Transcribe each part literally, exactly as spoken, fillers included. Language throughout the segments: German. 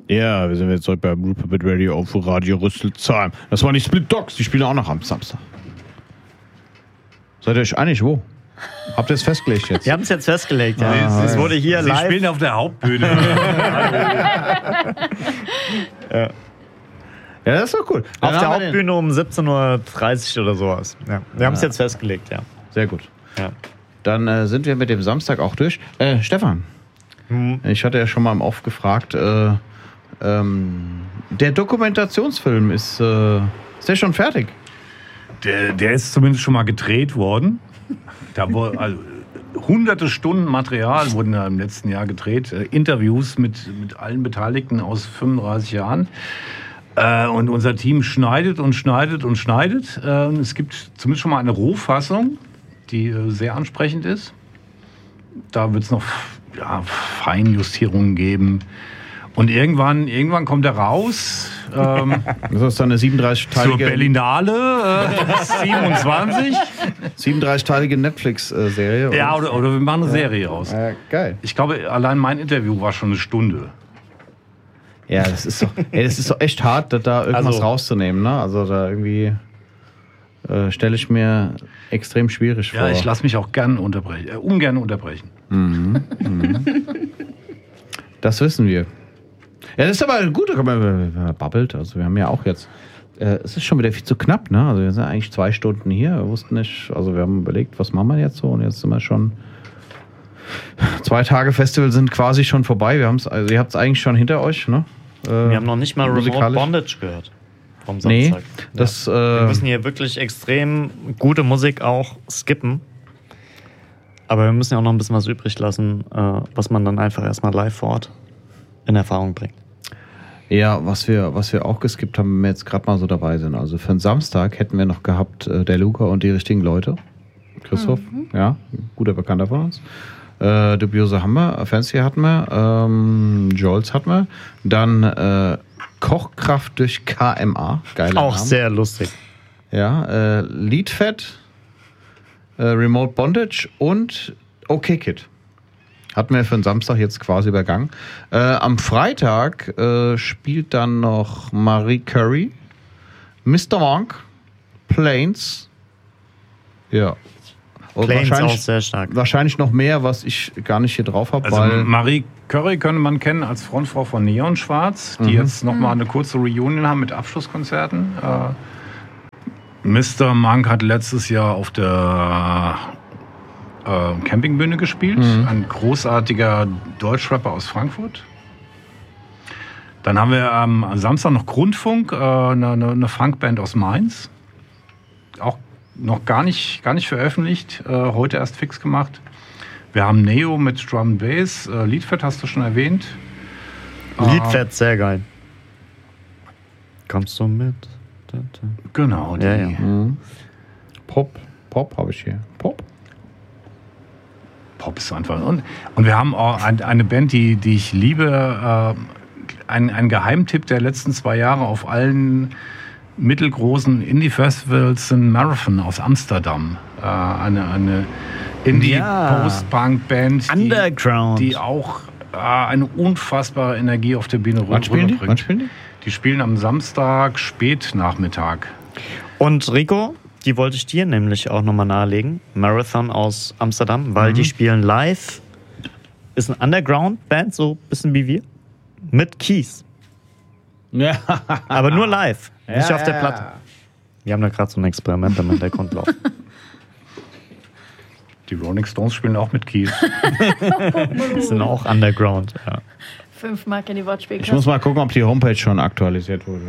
Ja, wir sind jetzt heute bei Blue Puppet Radio auf Radio Rüsselsheim. Das war nicht Split Dogs, die spielen auch noch am Samstag. Seid ihr euch einig, wo? Habt ihr es festgelegt jetzt? Wir haben es jetzt festgelegt, ja. Ah, es wurde hier Sie live. spielen auf der Hauptbühne. ja. Ja, das ist doch cool. Auf Dann der haben wir Hauptbühne um siebzehn Uhr dreißig oder sowas. Ja. Wir haben es Ja. jetzt festgelegt, ja. Sehr gut. ja. Dann äh, sind wir mit dem Samstag auch durch. Äh, Stefan, Hm. ich hatte ja schon mal im Off gefragt, äh, ähm, der Dokumentationsfilm ist, äh, ist der schon fertig? Der, der ist zumindest schon mal gedreht worden. Da wurde, also, hunderte Stunden Material wurden da im letzten Jahr gedreht. Äh, Interviews mit, mit allen Beteiligten aus fünfunddreißig Jahren. Äh, und unser Team schneidet und schneidet und schneidet. Äh, es gibt zumindest schon mal eine Rohfassung, die äh, sehr ansprechend ist. Da wird es noch ja, Feinjustierungen geben. Und irgendwann, irgendwann kommt er raus. Ähm, Das ist dann eine zur siebenunddreißig-teilige Berlinale äh, siebenundzwanzig. siebenunddreißig-teilige Netflix-Serie. Ja, oder, oder wir machen eine Serie raus. Äh, geil. Ich glaube, allein mein Interview war schon eine Stunde. Ja, das ist doch, ey, das ist doch echt hart, da, da irgendwas Also- rauszunehmen, ne? Also da irgendwie äh, stelle ich mir extrem schwierig vor. Ja, ich lasse mich auch gern unterbrechen, äh, ungern unterbrechen. Das wissen wir. Ja, das ist aber gut, wenn man babbelt. Also wir haben ja auch jetzt, äh, es ist schon wieder viel zu knapp, ne? Also wir sind eigentlich zwei Stunden hier, wir wussten nicht, also wir haben überlegt, was machen wir jetzt so, und jetzt sind wir schon, zwei Tage Festival sind quasi schon vorbei. Wir haben's, also ihr habt es eigentlich schon hinter euch, ne? Äh, Wir haben noch nicht mal Remote musikalisch. Bondage gehört. Vom Nee, Samstag. das, Wir äh, müssen hier wirklich extrem gute Musik auch skippen. Aber wir müssen ja auch noch ein bisschen was übrig lassen, äh, was man dann einfach erstmal live vor Ort in Erfahrung bringt. Ja, was wir, was wir auch geskippt haben, wenn wir jetzt gerade mal so dabei sind. Also für den Samstag hätten wir noch gehabt, äh, der Luca und die richtigen Leute. Christoph, ja, ein guter Bekannter von uns. Äh, Dubiose haben wir, Fancy hatten wir, ähm, Joels hatten wir. Dann äh, Kochkraft durch K M A, geiler Auch Name. sehr lustig. Ja, äh, Leadfett, äh, Remote Bondage und OK Kid. Hatten wir für den Samstag jetzt quasi übergangen. Äh, am Freitag äh, spielt dann noch Marie Curry, Mister Monk, Planes. Ja. Und Planes auch wahrscheinlich, sehr stark. wahrscheinlich noch mehr, was ich gar nicht hier drauf habe. Also weil Marie Curry könnte man kennen als Frontfrau von Neon Schwarz, die Mhm. jetzt nochmal eine kurze Reunion haben mit Abschlusskonzerten. Äh, Mister Monk hat letztes Jahr auf der äh, Campingbühne gespielt. Mhm. Ein großartiger Deutschrapper aus Frankfurt. Dann haben wir am Samstag noch Grundfunk, äh, eine, eine Funkband aus Mainz. Auch noch gar nicht, gar nicht veröffentlicht, äh, heute erst fix gemacht. Wir haben Neo mit Drum and Bass, äh, Leadfett hast du schon erwähnt. Liedfett, sehr geil. Kommst du mit? Da, da. Genau, die, Ja, ja. Mhm. Pop, Pop habe ich hier. Pop. Pop ist einfach. Und, und wir haben auch ein, eine Band, die, die ich liebe, äh, ein, ein Geheimtipp der letzten zwei Jahre auf allen mittelgroßen Indie-Festivals, sind Marathon aus Amsterdam. Äh, eine eine Ja. Indie-Post-Punk-Band, die, Underground. die auch äh, eine unfassbare Energie auf der Bühne Wann spielen die? rüberbringt. Wann spielen die? Die spielen am Samstag Spätnachmittag. Und Rico, die wollte ich dir nämlich auch nochmal nahelegen. Marathon aus Amsterdam, weil Mhm. die spielen live. Ist ein Underground-Band, so ein bisschen wie wir. Mit Keys. Ja. Aber nur live, nicht Ja, auf der ja. Platte. Wir haben da gerade so ein Experiment im Hintergrund laufen. Die Rolling Stones spielen auch mit Keys. Die sind auch Underground. Ja. Fünf Mark in die Wortspielkasse. Ich muss mal gucken, ob die Homepage schon aktualisiert wurde.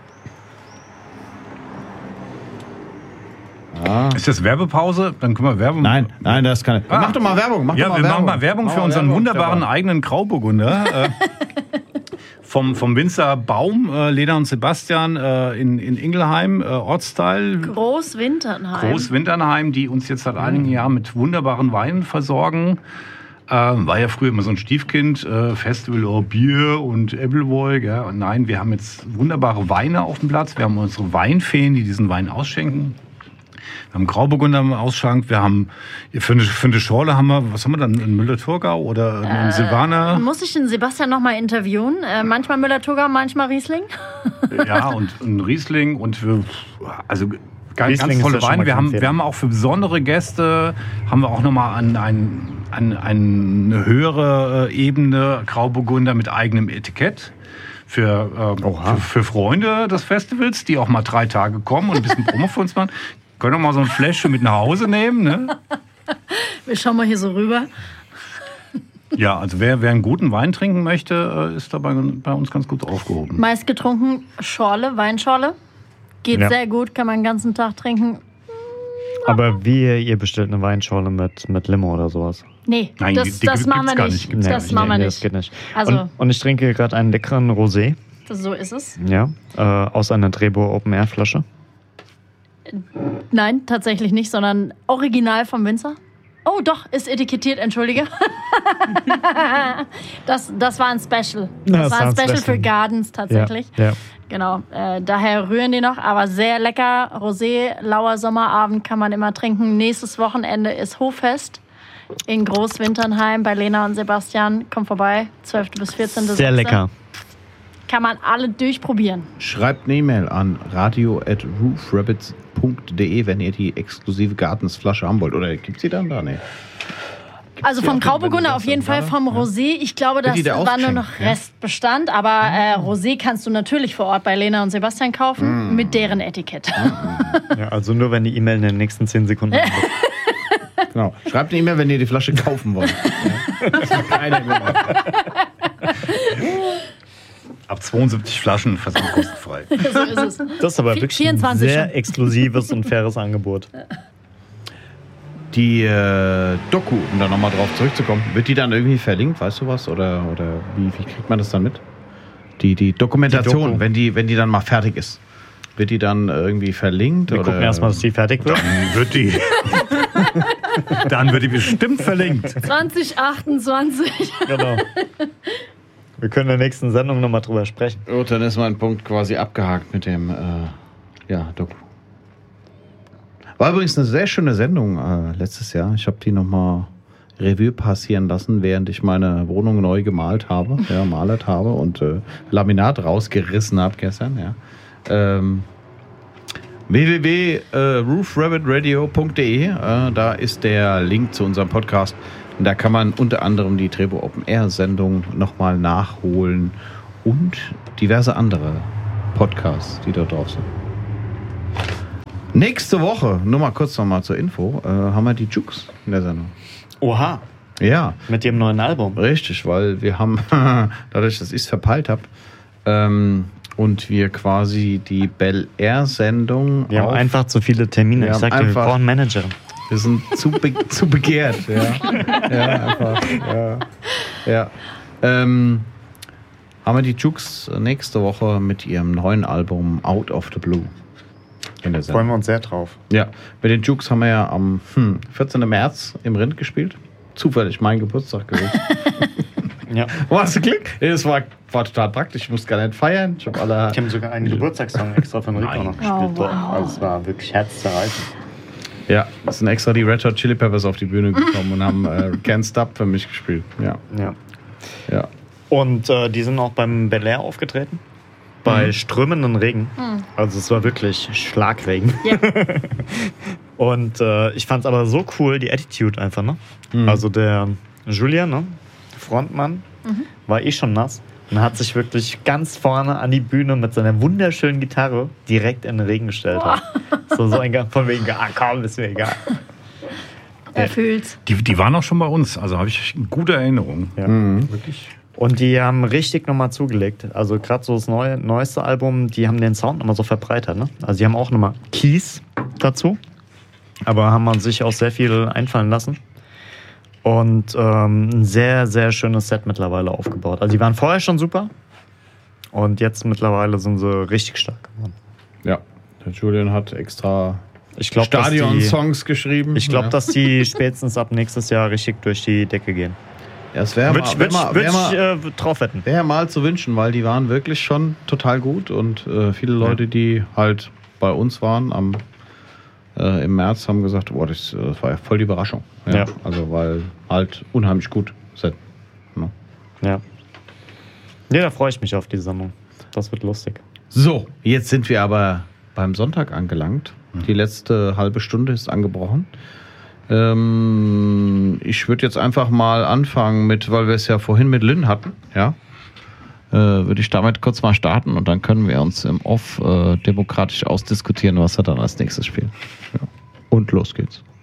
Ah. Ist das Werbepause? Dann können wir Werbung. Nein, nein, das kann ich. Ah. Mach doch mal Werbung. Mach Ja, doch mal wir Werbung. machen mal Werbung Mach für mal unseren Werbung, wunderbaren Stefan. eigenen Grauburgunder. äh, vom, vom Winzer Baum, äh, Lena und Sebastian äh, in, in Ingelheim, äh, Ortsteil. Großwinternheim. Großwinternheim, die uns jetzt seit einigen Jahren mit wunderbaren Weinen versorgen. Äh, war ja früher immer so ein Stiefkind, äh, Festival, oh, Bier und Appleboy. Ja. Und nein, wir haben jetzt wunderbare Weine auf dem Platz. Wir haben unsere Weinfeen, die diesen Wein ausschenken. Wir haben Grauburgunder im Ausschank. Wir haben für eine, für eine Schorle haben wir, was haben wir dann, in Müller-Thurgau oder in Äh, Silvaner? muss ich den Sebastian noch mal interviewen? Äh, manchmal Müller-Thurgau, manchmal Riesling. Ja, und ein Riesling und wir, also ganz, Riesling ganz ist tolle ja schon Weine. mal Wir haben, empfehlen. wir haben auch für besondere Gäste, haben wir auch nochmal an, ein, an, an eine höhere Ebene Grauburgunder mit eigenem Etikett. Für, äh, für, für Freunde des Festivals, die auch mal drei Tage kommen und ein bisschen Promo für uns machen. Können auch mal so ein Fläschchen mit nach Hause nehmen. Ne? Wir schauen mal hier so rüber. Ja, also wer, wer einen guten Wein trinken möchte, ist dabei bei uns ganz gut aufgehoben. Meist getrunken Schorle, Weinschorle. Geht Ja. sehr gut, kann man den ganzen Tag trinken. Aber wie, ihr bestellt eine Weinschorle mit, mit Limo oder sowas? Nee, Nein, das, die- die das gibt's machen wir gar nicht. nicht, gibt's Das Nee, machen wir nee, nicht. Das geht nicht. Also- und, und ich trinke gerade einen leckeren Rosé, So ist es. ja, äh, aus einer Trebur Open Air Flasche. Nein, tatsächlich nicht, sondern original vom Winzer. Oh, doch, ist etikettiert, entschuldige. das, das war ein Special. Das, Das war war ein ein Special Special. für Gardens tatsächlich. Ja, ja. Genau, äh, daher rühren die noch, aber sehr lecker. Rosé, lauer Sommerabend kann man immer trinken. Nächstes Wochenende ist Hoffest in Großwinternheim bei Lena und Sebastian. Kommt vorbei, zwölften bis vierzehnten Sehr lecker. Kann man alle durchprobieren. Schreibt eine E-Mail an radio at roofrabbits punkt de, wenn ihr die exklusive Gartensflasche haben wollt. Oder gibt sie dann da? Nee. Gibt's Also die vom auch, wenn du Grauburgunder sagst, auf jeden dann Fall, da? vom Rosé. Ich glaube, Wird das die da war nur ausgeschenkt, noch ja? Restbestand. Aber äh, Rosé kannst du natürlich vor Ort bei Lena und Sebastian kaufen, Mm. mit deren Etikett. Ja, also nur wenn die E-Mail in den nächsten zehn Sekunden kommt. Genau. Schreibt eine E-Mail, wenn ihr die Flasche kaufen wollt. Ja. Das ist keine E-Mail. Ab zweiundsiebzig Flaschen versand kostenfrei. So ist es. Das ist aber wirklich ein vierundzwanzig sehr schon. exklusives und faires Angebot. Die äh, Doku, um da nochmal drauf zurückzukommen, wird die dann irgendwie verlinkt, weißt du was? Oder, oder wie, wie kriegt man das dann mit? Die, die Dokumentation, Die Doku. wenn, die, wenn die dann mal fertig ist. Wird die dann irgendwie verlinkt? Wir oder? gucken erstmal, dass die fertig wird. Dann wird die, dann wird die bestimmt verlinkt. zwanzig achtundzwanzig. Genau. Wir können in der nächsten Sendung nochmal drüber sprechen. Gut, dann ist mein Punkt quasi abgehakt mit dem äh, ja, Doku. War übrigens eine sehr schöne Sendung äh, letztes Jahr. Ich habe die nochmal Revue passieren lassen, während ich meine Wohnung neu gemalt habe, ja, malert habe und äh, Laminat rausgerissen habe gestern. Ja. Ähm, w w w punkt roofrabbitradio punkt de, äh, da ist der Link zu unserem Podcast. Und da kann man unter anderem die Trebo Open Air Sendung nochmal nachholen und diverse andere Podcasts, die dort drauf sind. Nächste Woche, nur mal kurz nochmal zur Info, äh, haben wir die Jukes in der Sendung. Oha, Ja, mit dem neuen Album. richtig, weil wir haben, dadurch, dass ich es verpeilt habe, ähm, und wir quasi die Bel Air Sendung Wir haben einfach zu viele Termine. Wir Ich haben sagte, wir einfach- brauchen einen Manager. Wir sind zu, be zu begehrt. Ja, ja einfach. Ja. Ja. Ähm, haben wir die Jukes nächste Woche mit ihrem neuen Album Out of the Blue in der Freuen Sendung. wir uns sehr drauf. Ja, mit den Jukes haben wir ja am hm, vierzehnten März im Rind gespielt. Zufällig mein Geburtstag gewesen. Ja. Oh, hast du Glück? Nee, das war, war total praktisch. Ich musste gar nicht feiern. Ich habe alle. Ich habe sogar einen Geburtstagssong extra von Rico noch gespielt. Oh, wow. Also es war wirklich herzzerreißend. Ja, es sind extra die Red Hot Chili Peppers auf die Bühne gekommen und haben äh, Can't Stop für mich gespielt. Ja, Ja. ja. Und äh, die sind auch beim Bel Air aufgetreten. Bei Mhm. strömenden Regen. Mhm. Also es war wirklich Schlagregen. Ja. Und äh, ich fand es aber so cool, die Attitude einfach, ne? Mhm. Also der Julian, ne? Frontmann, war eh schon nass. Und hat sich wirklich ganz vorne an die Bühne mit seiner wunderschönen Gitarre direkt in den Regen gestellt. Hat. So, so ein Gang von wegen, ah komm, ist mir egal. Er fühlt's. Die, die waren auch schon bei uns, also habe ich gute Erinnerungen. Ja. Mhm. Wirklich. Und die haben richtig nochmal zugelegt. Also gerade so das neue, neueste Album, die haben den Sound nochmal so verbreitert. Ne? Also die haben auch nochmal Keys dazu. Aber haben man sich auch sehr viel einfallen lassen. Und ähm, ein sehr, sehr schönes Set mittlerweile aufgebaut. Also die waren vorher schon super. Und jetzt mittlerweile sind sie richtig stark geworden. Ja, der Julian hat extra Ich glaube, dass die, Stadion-Songs geschrieben. ich glaub, ja. dass die spätestens ab nächstes Jahr richtig durch die Decke gehen. Ja, es wäre Würde mal, ich, wär würd mal, ich, wär würd ich mal, äh, drauf wetten. wär mal zu wünschen, weil die waren wirklich schon total gut und äh, viele Leute, die halt bei uns waren am äh, im März haben gesagt, boah, das, das war ja voll die Überraschung. Ja, Ja. Also weil halt unheimlich gut sind. Ne? Ja. Ja, da freue ich mich auf die Sammlung. Das wird lustig. So, jetzt sind wir aber beim Sonntag angelangt. Die letzte halbe Stunde ist angebrochen. Ähm, ich würde jetzt einfach mal anfangen mit, weil wir es ja vorhin mit Lynn hatten, ja, äh, würde ich damit kurz mal starten und dann können wir uns im Off äh, demokratisch ausdiskutieren, was er dann als nächstes spielt. Ja. Und los geht's.